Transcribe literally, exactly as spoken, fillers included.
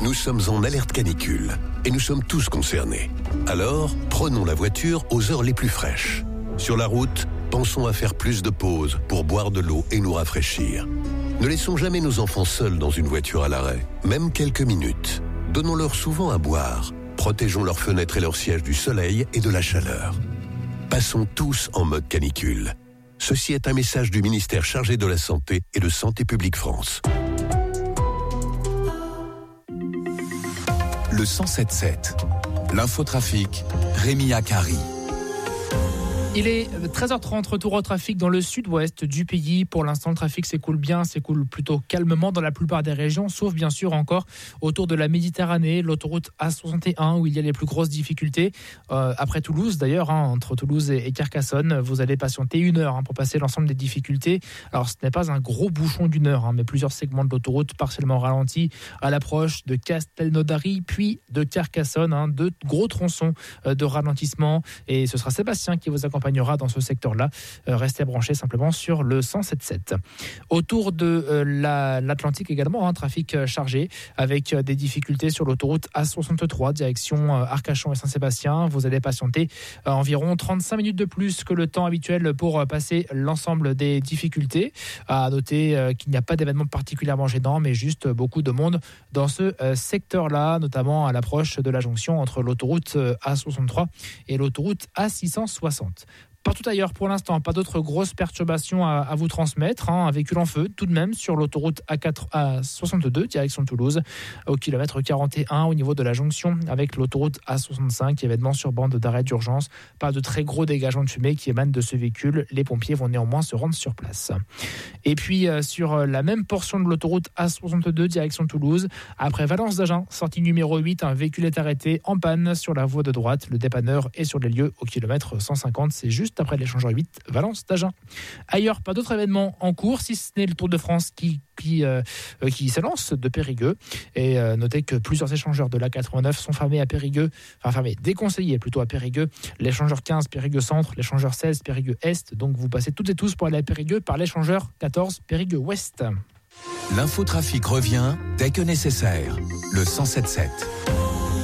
Nous sommes en alerte canicule et nous sommes tous concernés. Alors, prenons la voiture aux heures les plus fraîches. Sur la route, pensons à faire plus de pauses pour boire de l'eau et nous rafraîchir. Ne laissons jamais nos enfants seuls dans une voiture à l'arrêt, même quelques minutes. Donnons-leur souvent à boire. Protégeons leurs fenêtres et leurs sièges du soleil et de la chaleur. Passons tous en mode canicule. Ceci est un message du ministère chargé de la Santé et de Santé publique France. Le cent sept sept. L'infotrafic, Rémi Akari. Il est treize heures trente, retour au trafic dans le sud-ouest du pays. Pour l'instant, le trafic s'écoule bien, s'écoule plutôt calmement dans la plupart des régions, sauf bien sûr encore autour de la Méditerranée, l'autoroute A soixante et un où il y a les plus grosses difficultés. Euh, après Toulouse d'ailleurs, hein, entre Toulouse et, et Carcassonne, vous allez patienter une heure hein, pour passer l'ensemble des difficultés. Alors ce n'est pas un gros bouchon d'une heure, hein, mais plusieurs segments de l'autoroute partiellement ralentis à l'approche de Castelnaudary puis de Carcassonne. Hein, deux gros tronçons euh, de ralentissement et ce sera Sébastien qui vous accompagne dans ce secteur-là. Euh, restez branchés simplement sur le cent sept sept. Autour de euh, la, l'Atlantique également, un hein, trafic euh, chargé avec euh, des difficultés sur l'autoroute A soixante-trois, direction euh, Arcachon et Saint-Sébastien. Vous allez patienter euh, environ trente-cinq minutes de plus que le temps habituel pour euh, passer l'ensemble des difficultés. À noter euh, qu'il n'y a pas d'événement particulièrement gênant, mais juste euh, beaucoup de monde dans ce euh, secteur-là, notamment à l'approche de la jonction entre l'autoroute euh, A soixante-trois et l'autoroute A six cent soixante. Partout ailleurs, pour l'instant, pas d'autres grosses perturbations à, à vous transmettre. Hein. Un véhicule en feu, tout de même, sur l'autoroute A quatre, A soixante-deux, direction Toulouse, au kilomètre quarante et un, au niveau de la jonction avec l'autoroute A soixante-cinq, événement sur bande d'arrêt d'urgence. Pas de très gros dégagements de fumée qui émanent de ce véhicule. Les pompiers vont néanmoins se rendre sur place. Et puis, euh, sur la même portion de l'autoroute A soixante-deux, direction Toulouse, après Valence d'Agen, sortie numéro huit, un véhicule est arrêté en panne sur la voie de droite. Le dépanneur est sur les lieux au kilomètre cent cinquante. C'est juste après l'échangeur huit, Valence d'Agen. Ailleurs, pas d'autres événements en cours, si ce n'est le Tour de France qui, qui, euh, qui s'élance de Périgueux. Et euh, notez que plusieurs échangeurs de l'A quatre-vingt-neuf sont fermés à Périgueux, enfin fermés, déconseillés plutôt à Périgueux. L'échangeur quinze, Périgueux Centre, l'échangeur seize, Périgueux Est. Donc vous passez toutes et tous pour aller à Périgueux par l'échangeur quatorze, Périgueux Ouest. L'infotrafic revient dès que nécessaire. Le cent sept sept.